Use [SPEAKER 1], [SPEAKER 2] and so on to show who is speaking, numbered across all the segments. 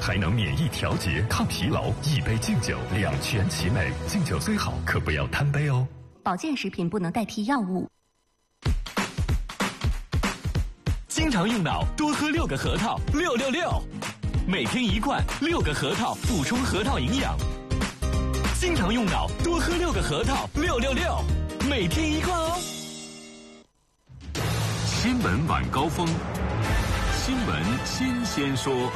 [SPEAKER 1] 还能免疫调节、抗疲劳。一杯敬酒，两全其美。敬酒虽好，可不要贪杯哦。
[SPEAKER 2] 保健食品不能代替药物。
[SPEAKER 3] 经常用脑，多喝6个核桃，666。每天1罐，6个核桃，补充核桃营养。经常用脑，多喝6个核桃，666。每天1罐哦。
[SPEAKER 4] 新闻晚高峰，新闻新鲜说。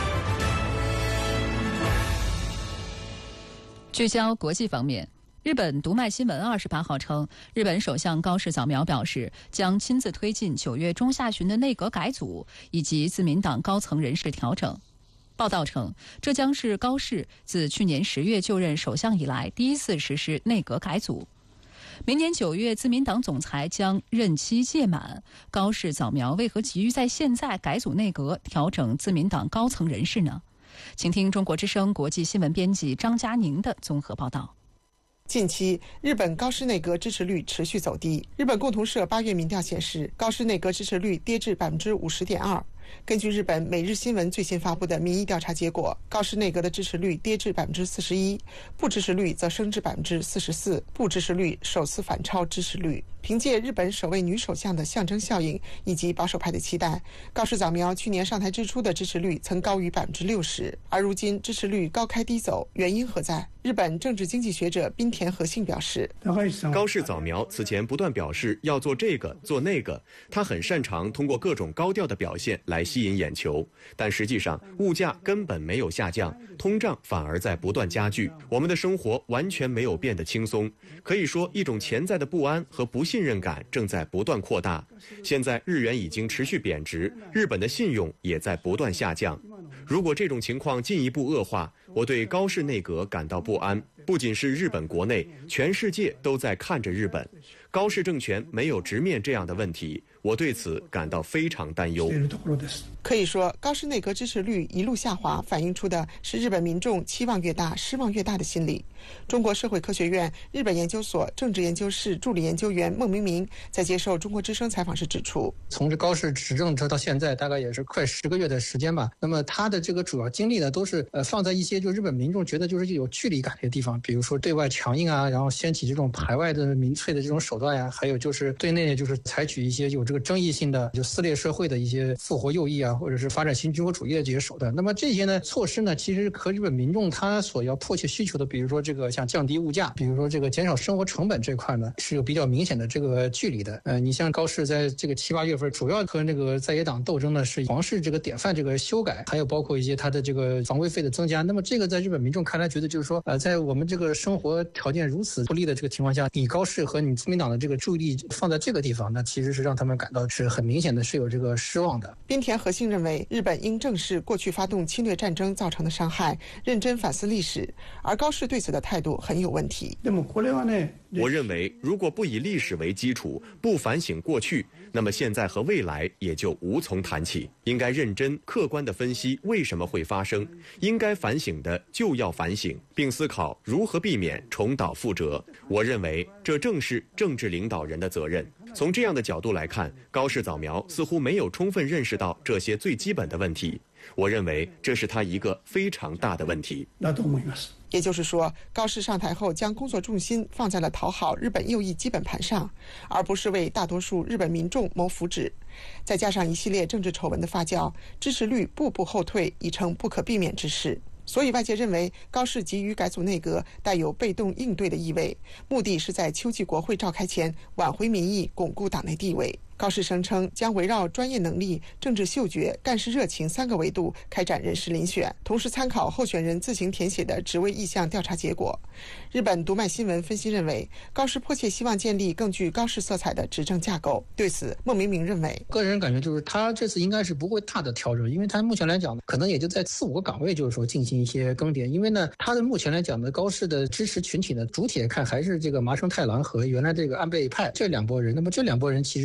[SPEAKER 5] 聚焦国际方面，日本读卖新闻28号称，日本首相高市早苗表示，将亲自推进9月中下旬的内阁改组以及自民党高层人事调整。报道称，这将是高市自去年10月就任首相以来第一次实施内阁改组。明年9月，自民党总裁将任期届满，高市早苗为何急于在现在改组内阁、调整自民党高层人士呢？请听中国之声国际新闻编辑张佳宁的综合报道。
[SPEAKER 6] 近期，日本高市内阁支持率持续走低。日本共同社8月民调显示，高市内阁支持率跌至 50.2%。根据日本每日新闻最新发布的民意调查结果，高市内阁的支持率跌至 41%， 不支持率则升至 44%， 不支持率首次反超支持率。凭借日本首位女首相的象征效应以及保守派的期待，高市早苗去年上台之初的支持率曾高于 60%， 而如今支持率高开低走，原因何在？日本政治经济学者滨田和信表示，
[SPEAKER 7] 高市早苗此前不断表示要做这个做那个，他很擅长通过各种高调的表现来吸引眼球，但实际上物价根本没有下降，通胀反而在不断加剧，我们的生活完全没有变得轻松。可以说，一种潜在的不安和不信任感正在不断扩大。现在日元已经持续贬值，日本的信用也在不断下降。如果这种情况进一步恶化，我对高市内阁感到不安。不仅是日本国内，全世界都在看着日本。高市政权没有直面这样的问题，我对此感到非常担忧。
[SPEAKER 6] 可以说，高市内阁支持率一路下滑，反映出的是日本民众期望越大、失望越大的心理。中国社会科学院日本研究所政治研究室助理研究员孟明明在接受中国之声采访时指出，
[SPEAKER 8] 从这高市执政到现在，大概也是快10个月的时间吧。那么他的这个主要精力呢，都是放在一些就日本民众觉得就是有距离感的地方，比如说对外强硬啊，然后掀起这种排外的民粹的这种手段呀，还有就是对内就是采取一些有这个争议性的就撕裂社会的一些复活右翼啊，或者是发展新军国主义的这些手段。那么这些呢措施呢，其实和日本民众他所要迫切需求的，比如说这个像降低物价，比如说这个减少生活成本这块呢，是有比较明显的这个距离的。你像高市在这个7、8月份，主要和那个在野党斗争呢是皇室这个典范这个修改，还有包括一些他的这个防卫费的增加。那么这个在日本民众看来，觉得就是说在我们这个生活条件如此不利的这个情况下，你高市和你自民党的这个注意力放在这个地方，那其实是让他们感到是很明显的是有这个失望的。
[SPEAKER 6] 滨田和信认为，日本应正视过去发动侵略战争造成的伤害，认真反思历史，而高市对此的态度很有问题。
[SPEAKER 7] 我认为，如果不以历史为基础，不反省过去，那么现在和未来也就无从谈起。应该认真客观地分析为什么会发生，应该反省的就要反省，并思考如何避免重蹈覆辙。我认为这正是政治领导人的责任。从这样的角度来看，高市早苗似乎没有充分认识到这些最基本的问题。我认为这是他一个非常大的问题。
[SPEAKER 6] 也就是说，高市上台后将工作重心放在了讨好日本右翼基本盘上，而不是为大多数日本民众谋福祉。再加上一系列政治丑闻的发酵，支持率步步后退，已成不可避免之事。所以外界认为，高市急于改组内阁带有被动应对的意味，目的是在秋季国会召开前挽回民意，巩固党内地位。高市声称将围绕专业能力、政治嗅觉、干事热情3个维度开展人事遴选，同时参考候选人自行填写的职位意向调查结果。日本读卖新闻分析认为，高市迫切希望建立更具高市色彩的执政架构。对此，孟明明认为，
[SPEAKER 8] 个人感觉就是他这次应该是不会大的调整，因为他目前来讲可能也就在4、5个岗位就是说进行一些更迭。因为呢，他的目前来讲的高市的支持群体呢，主体看还是这个麻生太郎和原来这个安倍派这2拨人。那么这2拨人其实现在基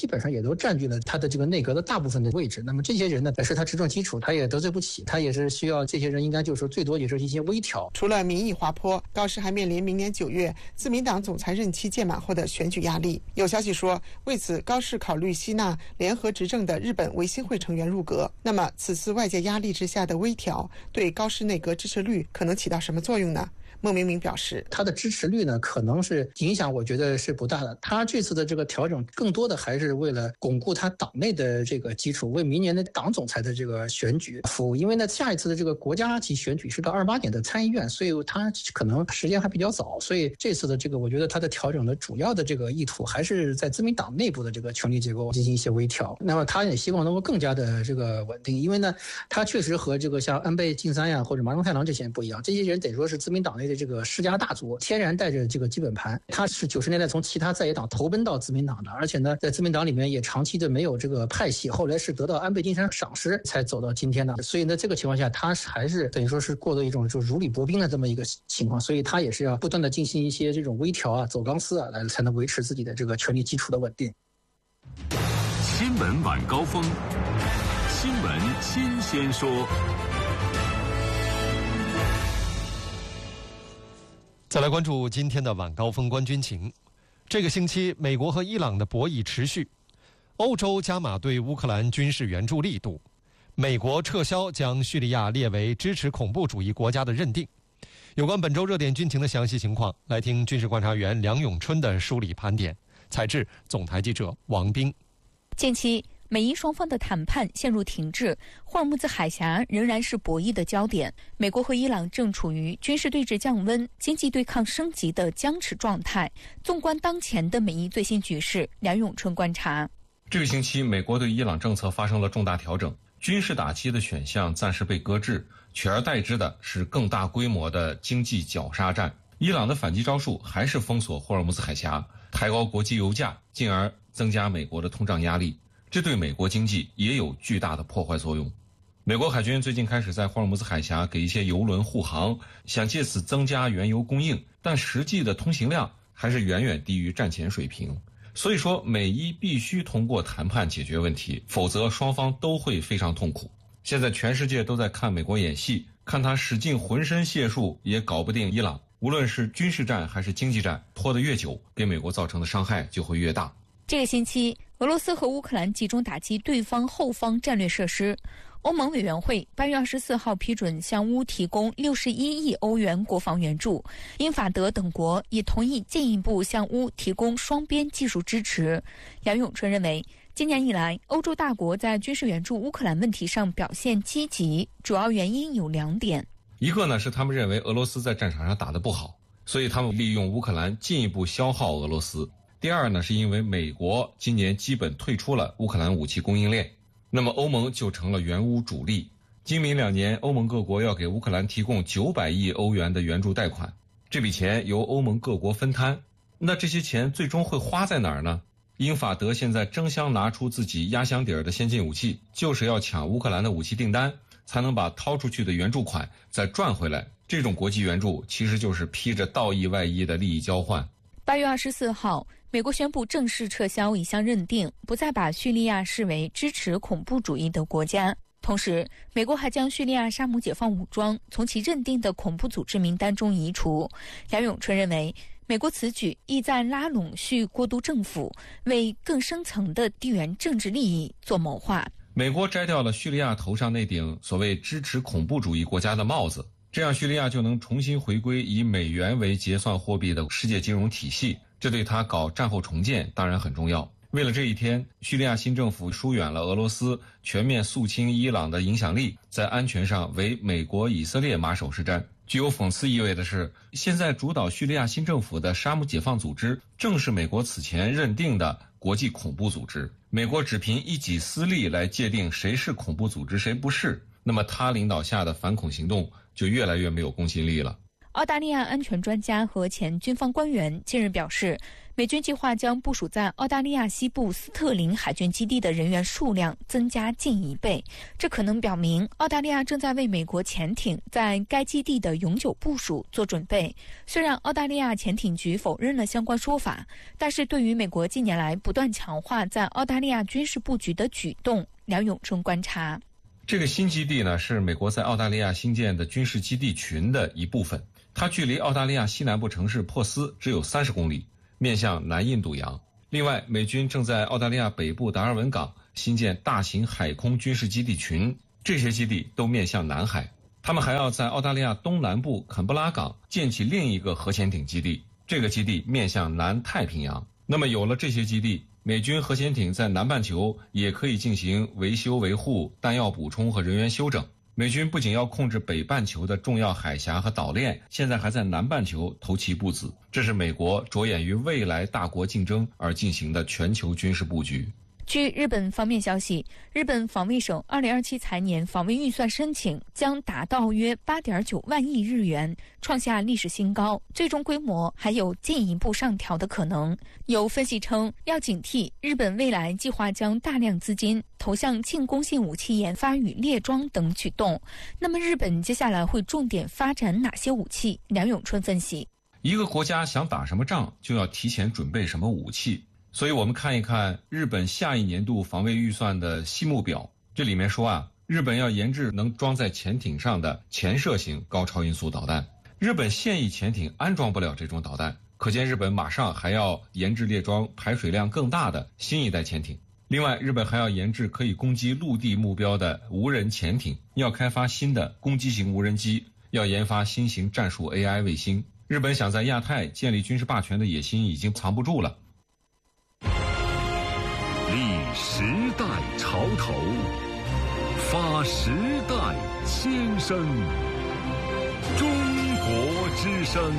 [SPEAKER 8] 本上也都占据了他的这个内阁的大部分的位置。那么这些人呢，是他执政基础，他也得罪不起，他也是需要这些人应该就是说最多也是一些微调。
[SPEAKER 6] 除了民意滑坡，高市还面临明年9月自民党总裁任期届满后的选举压力。有消息说，为此高市考虑吸纳联合执政的日本维新会成员入阁。那么此次外界压力之下的微调，对高市内阁支持率可能起到什么作用呢？孟明明表示，
[SPEAKER 8] 他的支持率呢，可能是影响，我觉得是不大的。他这次的这个调整，更多的还是为了巩固他党内的这个基础，为明年的党总裁的这个选举服务。因为呢，下一次的这个国家级选举是到28年的参议院，所以他可能时间还比较早。所以这次的这个，我觉得他的调整的主要的这个意图，还是在自民党内部的这个权力结构进行一些微调。那么他也希望能够更加的这个稳定，因为呢，他确实和这个像安倍晋三呀或者麻生太郎这些人不一样，这些人得说是自民党内的这个世家大族，天然带着这个基本盘。他是90年代从其他在野党投奔到自民党的，而且呢，在自民党里面也长期的没有这个派系，后来是得到安倍晋三赏识才走到今天的。所以呢，这个情况下，他还是等于说是过的一种就如履薄冰的这么一个情况，所以他也是要不断的进行一些这种微调啊、走钢丝啊，来才能维持自己的这个权力基础的稳定。
[SPEAKER 4] 新闻晚高峰，新闻新鲜说。
[SPEAKER 9] 再来关注今天的晚高峰观军情。这个星期，美国和伊朗的博弈持续，欧洲加码对乌克兰军事援助力度，美国撤销将叙利亚列为支持恐怖主义国家的认定。有关本周热点军情的详细情况，来听军事观察员梁永春的梳理盘点。采制总台记者王斌。
[SPEAKER 10] 近期美伊双方的谈判陷入停滞，霍尔木兹海峡仍然是博弈的焦点。美国和伊朗正处于军事对峙降温、经济对抗升级的僵持状态。纵观当前的美伊最新局势，梁永春观察：
[SPEAKER 11] 这个星期，美国对伊朗政策发生了重大调整，军事打击的选项暂时被搁置，取而代之的是更大规模的经济绞杀战。伊朗的反击招数还是封锁霍尔木兹海峡，抬高国际油价，进而增加美国的通胀压力。这对美国经济也有巨大的破坏作用。美国海军最近开始在霍尔木兹海峡给一些油轮护航，想借此增加原油供应，但实际的通行量还是远远低于战前水平。所以说，美伊必须通过谈判解决问题，否则双方都会非常痛苦。现在全世界都在看美国演戏，看他使尽浑身解数也搞不定伊朗。无论是军事战还是经济战，拖得越久，给美国造成的伤害就会越大。
[SPEAKER 10] 这个星期，俄罗斯和乌克兰集中打击对方后方战略设施。欧盟委员会8月24号批准向乌提供61亿欧元国防援助，英法德等国也同意进一步向乌提供双边技术支持。梁永春认为，今年以来，欧洲大国在军事援助乌克兰问题上表现积极，主要原因有2点。
[SPEAKER 11] 一个呢是他们认为俄罗斯在战场上打得不好，所以他们利用乌克兰进一步消耗俄罗斯。第二呢，是因为美国今年基本退出了乌克兰武器供应链，那么欧盟就成了援乌主力。今明2年，欧盟各国要给乌克兰提供900亿欧元的援助贷款，这笔钱由欧盟各国分摊。那这些钱最终会花在哪儿呢？英法德现在争相拿出自己压箱底儿的先进武器，就是要抢乌克兰的武器订单，才能把掏出去的援助款再赚回来。这种国际援助其实就是披着道义外衣的利益交换。
[SPEAKER 10] 8月24号，美国宣布正式撤销一项认定，不再把叙利亚视为支持恐怖主义的国家。同时，美国还将叙利亚沙姆解放武装从其认定的恐怖组织名单中移除。梁永春认为，美国此举意在拉拢叙过渡政府，为更深层的地缘政治利益做谋划。
[SPEAKER 11] 美国摘掉了叙利亚头上那顶所谓支持恐怖主义国家的帽子，这样叙利亚就能重新回归以美元为结算货币的世界金融体系，这对他搞战后重建当然很重要。为了这一天，叙利亚新政府疏远了俄罗斯，全面肃清伊朗的影响力，在安全上为美国、以色列马首是瞻。具有讽刺意味的是，现在主导叙利亚新政府的沙姆解放组织正是美国此前认定的国际恐怖组织。美国只凭一己私利来界定谁是恐怖组织谁不是，那么他领导下的反恐行动就越来越没有公信力了。
[SPEAKER 10] 澳大利亚安全专家和前军方官员近日表示，美军计划将部署在澳大利亚西部斯特林海军基地的人员数量增加近1倍。这可能表明澳大利亚正在为美国潜艇在该基地的永久部署做准备。虽然澳大利亚潜艇局否认了相关说法，但是对于美国近年来不断强化在澳大利亚军事布局的举动，梁永春观察。
[SPEAKER 11] 这个新基地呢，是美国在澳大利亚新建的军事基地群的一部分，它距离澳大利亚西南部城市珀斯只有30公里，面向南印度洋。另外，美军正在澳大利亚北部达尔文港新建大型海空军事基地群，这些基地都面向南海。他们还要在澳大利亚东南部坎布拉港建起另一个核潜艇基地，这个基地面向南太平洋。那么有了这些基地，美军核潜艇在南半球也可以进行维修维护、弹药补充和人员休整。美军不仅要控制北半球的重要海峡和岛链，现在还在南半球投其不子。这是美国着眼于未来大国竞争而进行的全球军事布局。
[SPEAKER 10] 据日本方面消息，日本防卫省2027财年防卫预算申请将达到约8.9万亿日元，创下历史新高，最终规模还有进一步上调的可能。有分析称，要警惕日本未来计划将大量资金投向进攻性武器研发与列装等举动。那么日本接下来会重点发展哪些武器？梁永春分析，
[SPEAKER 11] 一个国家想打什么仗，就要提前准备什么武器。所以我们看一看日本下一年度防卫预算的细目表，这里面说日本要研制能装在潜艇上的潜射型高超音速导弹。日本现役潜艇安装不了这种导弹，可见日本马上还要研制列装排水量更大的新一代潜艇。另外，日本还要研制可以攻击陆地目标的无人潜艇，要开发新的攻击型无人机，要研发新型战术 AI 卫星。日本想在亚太建立军事霸权的野心已经藏不住了。
[SPEAKER 1] 立时代潮头，发时代先声。中国之声。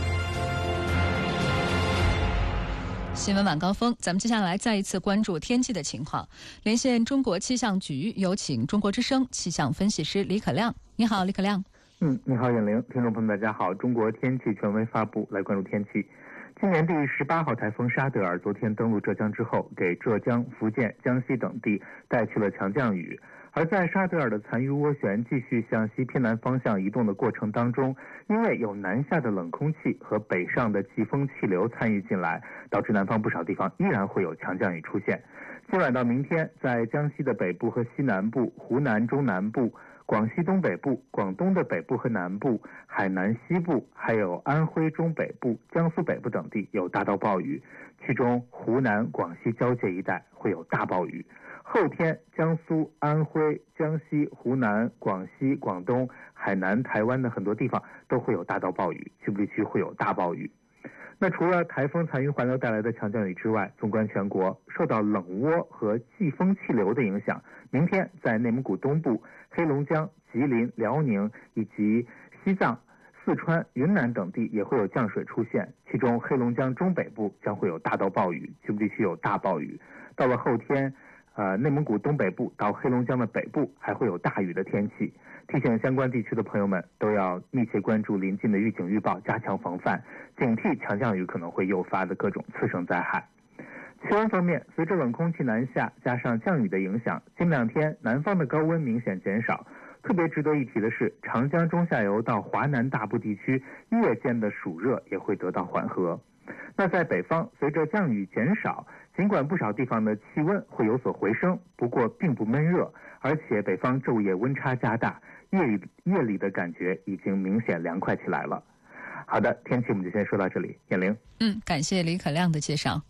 [SPEAKER 5] 新闻晚高峰，咱们接下来再一次关注天气的情况。连线中国气象局，有请中国之声气象分析师李可亮。你好，李可亮。
[SPEAKER 12] 你好，尹玲，听众朋友们，大家好。中国天气权威发布，来关注天气。今年第18号台风沙德尔昨天登陆浙江之后，给浙江、福建、江西等地带去了强降雨。而在沙德尔的残余涡旋继续向西偏南方向移动的过程当中，因为有南下的冷空气和北上的季风气流参与进来，导致南方不少地方依然会有强降雨出现。今晚到明天，在江西的北部和西南部、湖南中南部、广西东北部、广东的北部和南部、海南西部，还有安徽中北部、江苏北部等地有大到暴雨，其中湖南、广西交界一带会有大暴雨。后天，江苏、安徽、江西、湖南、广西、广东、海南、台湾的很多地方都会有大到暴雨，局部地区会有大暴雨。那除了台风残余环流带来的强降雨之外，纵观全国，受到冷涡和季风气流的影响，明天在内蒙古东部、黑龙江、吉林、辽宁以及西藏、四川、云南等地也会有降水出现，其中黑龙江中北部将会有大到暴雨，局部地区有大暴雨。到了后天，内蒙古东北部到黑龙江的北部还会有大雨的天气。提醒相关地区的朋友们都要密切关注临近的预警预报，加强防范，警惕强降雨可能会诱发的各种次生灾害。气温方面，随着冷空气南下加上降雨的影响，近2天南方的高温明显减少。特别值得一提的是，长江中下游到华南大部地区夜间的暑热也会得到缓和。那在北方，随着降雨减少，尽管不少地方的气温会有所回升，不过并不闷热，而且北方昼夜温差加大，夜里的感觉已经明显凉快起来了。好的，天气我们就先说到这里。燕玲，
[SPEAKER 5] 感谢李可亮的介绍。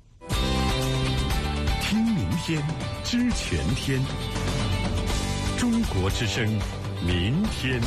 [SPEAKER 1] 听明天，知全天。中国之声，明天。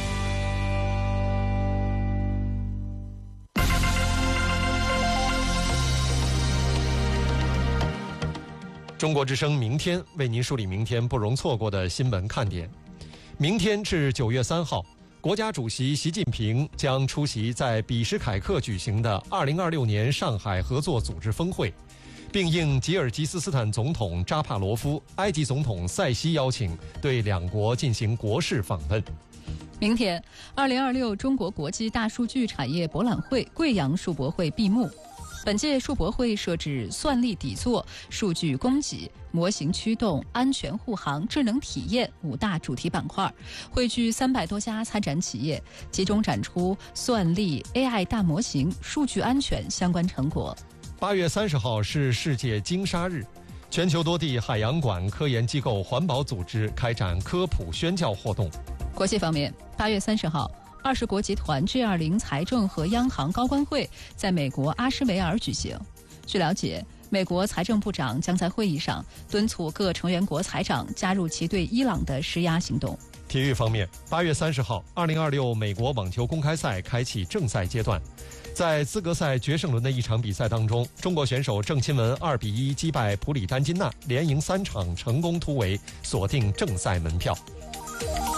[SPEAKER 9] 中国之声明天为您梳理明天不容错过的新闻看点。明天至9月3号，国家主席习近平将出席在比什凯克举行的2026年上海合作组织峰会，并应吉尔吉斯斯坦总统扎帕罗夫、埃及总统塞西邀请，对两国进行国事访问。
[SPEAKER 5] 明天，2026中国国际大数据产业博览会贵阳数博会闭幕。本届数博会设置算力底座、数据供给、模型驱动、安全护航、智能体验5大主题板块，汇聚300多家参展企业，集中展出算力、AI 大模型、数据安全相关成果。
[SPEAKER 9] 8月30号是世界鲸鲨日，全球多地海洋馆、科研机构、环保组织开展科普宣教活动。
[SPEAKER 5] 国际方面，8月30号。20国集团 G20 财政和央行高官会在美国阿什维尔举行。据了解，美国财政部长将在会议上敦促各成员国财长加入其对伊朗的施压行动。
[SPEAKER 9] 体育方面，8月30号，2026美国网球公开赛开启正赛阶段。在资格赛决胜轮的一场比赛当中，中国选手郑钦文2比1击败普里丹金娜，连赢3场，成功突围，锁定正赛门票。